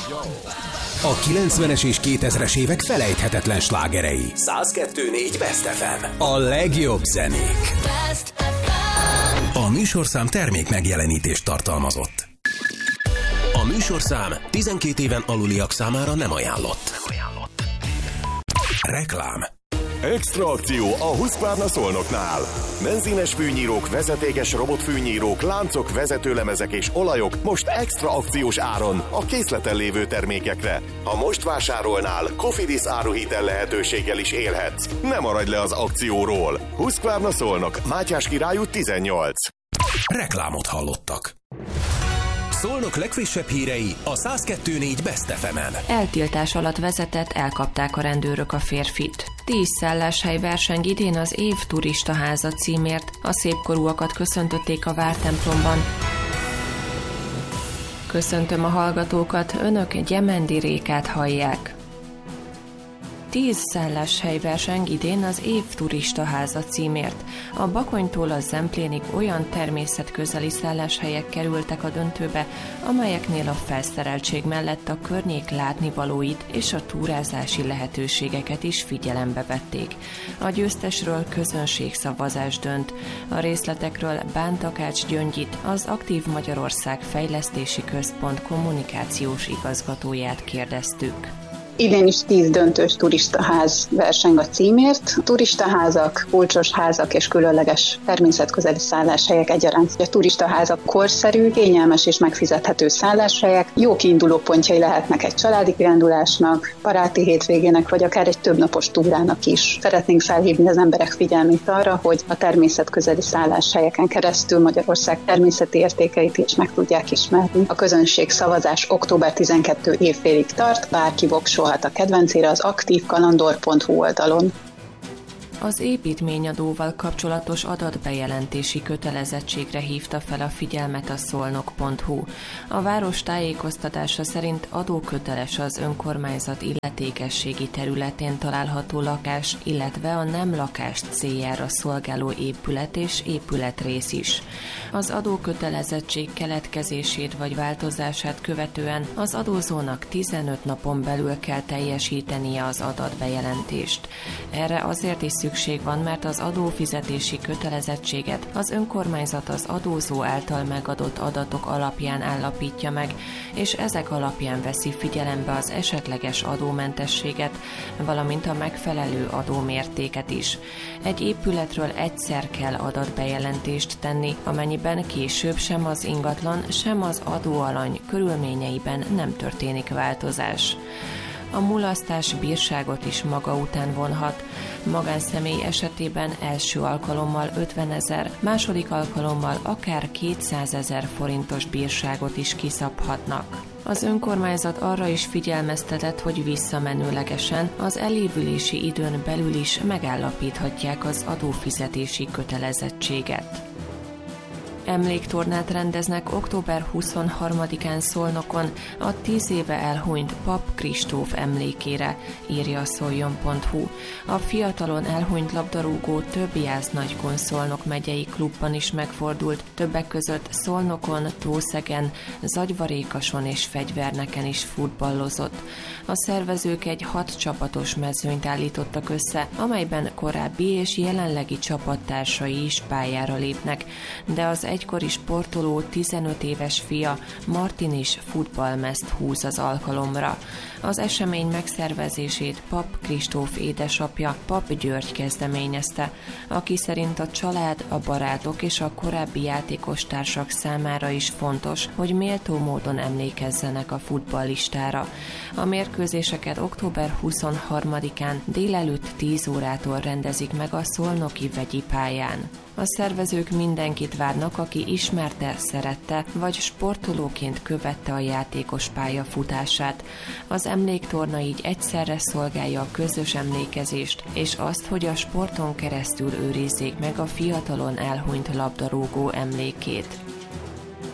A 90-es és 2000-es évek felejthetetlen slágerei. 102.4 Best FM. A legjobb zenék. A műsorszám termék megjelenítést tartalmazott. A műsorszám 12 éven aluliak számára nem ajánlott. Reklám. Extra akció a Husqvarna Szolnoknál. Benzines fűnyírók, vezetékes robotfűnyírók, láncok, vezetőlemezek és olajok most extra akciós áron a készleten lévő termékekre. Ha most vásárolnál, Cofidis áruhitel lehetőséggel is élhetsz. Ne maradj le az akcióról. Husqvarna Szolnok, Mátyás Király út 18. Reklámot hallottak. Szolnok legfrissebb hírei a 102.4 Best FM-en. Eltiltás alatt vezetett, elkapták a rendőrök a férfit. 10 szálláshely verseng idén az év turistaháza címért. A szépkorúakat köszöntötték a vártemplomban. Köszöntöm a hallgatókat, önök Gyemendi Rékát hallják. 10 szálláshely verseng idén az év turistaháza címért. A Bakonytól a Zemplénig olyan természetközeli szálláshelyek kerültek a döntőbe, amelyeknél a felszereltség mellett a környék látnivalóit és a túrázási lehetőségeket is figyelembe vették. A győztesről közönségszavazás dönt. A részletekről Bán Takács Gyöngyit, az Aktív Magyarország Fejlesztési Központ kommunikációs igazgatóját kérdeztük. Idén is 10 döntős turistaház verseng a címért. Turistaházak, kulcsos házak és különleges természetközeli szálláshelyek egyaránt. A turistaházak korszerű, kényelmes és megfizethető szálláshelyek, jó kiinduló pontjai lehetnek egy családi kirándulásnak, baráti hétvégének vagy akár egy többnapos túrának is. Szeretnénk felhívni az emberek figyelmét arra, hogy a természetközeli szálláshelyeken keresztül Magyarország természeti értékeit is meg tudják ismerni. A közönség szavazás október 12 évfélig tart, bárki voksolhat a kedvencére az aktívkalandor.hu oldalon. Az építményadóval kapcsolatos adatbejelentési kötelezettségre hívta fel a figyelmet a szolnok.hu. A város tájékoztatása szerint adóköteles az önkormányzat illetékességi területén található lakás, illetve a nem lakást céljára szolgáló épület és épületrész is. Az adókötelezettség keletkezését vagy változását követően az adózónak 15 napon belül kell teljesítenie az adatbejelentést. Erre azért is szükség van, mert az adófizetési kötelezettséget az önkormányzat az adózó által megadott adatok alapján állapítja meg, és ezek alapján veszi figyelembe az esetleges adómentességet, valamint a megfelelő adómértéket is. Egy épületről egyszer kell adatbejelentést tenni, amennyiben később sem az ingatlan, sem az adóalany körülményeiben nem történik változás. A mulasztás bírságot is maga után vonhat. Magánszemély esetében első alkalommal 50 000, második alkalommal akár 200 000 forintos bírságot is kiszabhatnak. Az önkormányzat arra is figyelmeztetett, hogy visszamenőlegesen az elévülési időn belül is megállapíthatják az adófizetési kötelezettséget. Emléktornát rendeznek október 23-án Szolnokon a 10 éve elhunyt Pap Kristóf emlékére, írja a szoljon.hu. A fiatalon elhunyt labdarúgó több Jász-Nagykun Szolnok megyei klubban is megfordult, többek között Szolnokon, Tószegen, Zagyvarékason és Fegyverneken is futballozott. A szervezők egy 6 csapatos mezőnyt állítottak össze, amelyben korábbi és jelenlegi csapattársai is pályára lépnek, de az egykori sportoló 15 éves fia Martin is futballmezt húz az alkalomra. Az esemény megszervezését Pap Kristóf édesapja, Pap György kezdeményezte, aki szerint a család, a barátok és a korábbi játékostársak számára is fontos, hogy méltó módon emlékezzenek a futballistára. A mérkőzéseket október 23-án délelőtt 10 órától rendezik meg a szolnoki vegyi pályán. A szervezők mindenkit várnak, aki ismerte, szerette, vagy sportolóként követte a játékos pályafutását. Az emléktorna így egyszerre szolgálja a közös emlékezést, és azt, hogy a sporton keresztül őrizzék meg a fiatalon elhunyt labdarúgó emlékét.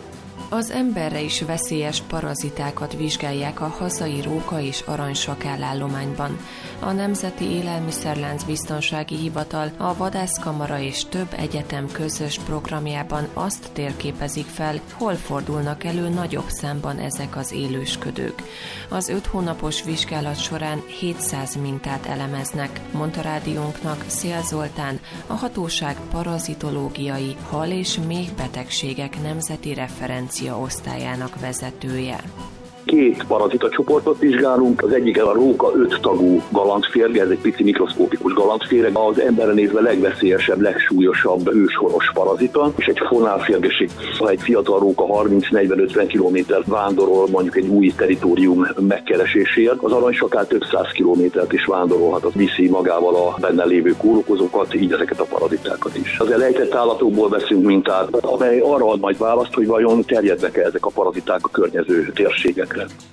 Az emberre is veszélyes parazitákat vizsgálják a hazai róka- és aranysakáll-állományban. A Nemzeti Élelmiszerlánc Biztonsági Hivatal, a Vadászkamara és több egyetem közös programjában azt térképezik fel, hol fordulnak elő nagyobb számban ezek az élősködők. Az 5 hónapos vizsgálat során 700 mintát elemeznek, mondta rádiónknak Szél Zoltán, a hatóság parazitológiai, hal- és méhbetegségek nemzeti referencia osztályának vezetője. 2 parazitacsoportot vizsgálunk, az egyik a róka 5 tagú galantférge, ez egy pici mikroszkópikus galantférge, az emberre nézve legveszélyesebb, legsúlyosabb őshonos parazita, és egy fonálférgeség, ha egy fiatal róka 30-40-50 kilométert vándorol mondjuk egy új territórium megkereséséért, az aranysakál több 100 kilométert is vándorolhat, az viszi magával a benne lévő kórokozókat, így ezeket a parazitákat is. Az elejtett állatokból veszünk mintát, amely arra ad majd választ, hogy vajon terjednek-e ezek a paraziták a környező térségekre.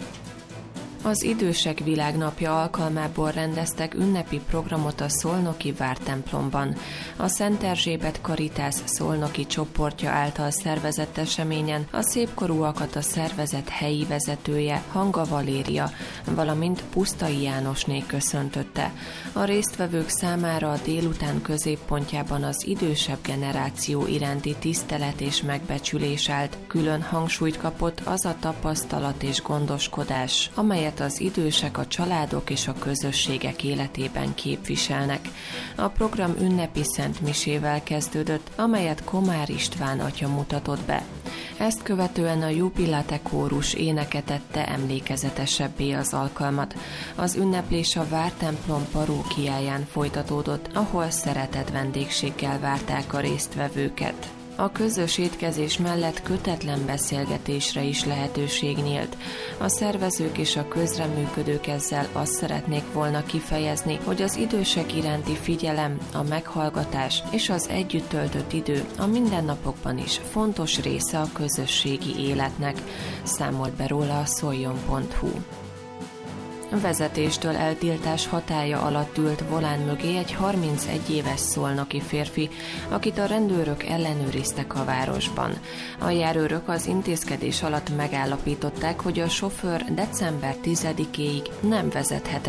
Az Idősek Világnapja alkalmából rendeztek ünnepi programot a szolnoki vártemplomban. A Szent Erzsébet Karitász szolnoki csoportja által szervezett eseményen a szépkorúakat a szervezet helyi vezetője, Hanga Valéria, valamint Pusztai Jánosné köszöntötte. A résztvevők számára a délután középpontjában az idősebb generáció iránti tisztelet és megbecsülés állt. Külön hangsúlyt kapott az a tapasztalat és gondoskodás, amelyet az idősek a családok és a közösségek életében képviselnek. A program ünnepi szentmisével kezdődött, amelyet Komár István atya mutatott be. Ezt követően a Jubilate kórus éneke tette emlékezetesebbé az alkalmat. Az ünneplés a vártemplom parókiáján folytatódott, ahol szeretett vendégséggel várták a résztvevőket. A közös étkezés mellett kötetlen beszélgetésre is lehetőség nyílt. A szervezők és a közreműködők ezzel azt szeretnék volna kifejezni, hogy az idősek iránti figyelem, a meghallgatás és az együtt töltött idő a mindennapokban is fontos része a közösségi életnek, számolt be róla a szoljon.hu. Vezetéstől eltiltás hatálya alatt ült volán mögé egy 31 éves szolnoki férfi, akit a rendőrök ellenőriztek a városban. A járőrök az intézkedés alatt megállapították, hogy a sofőr december 10-éig nem vezethetett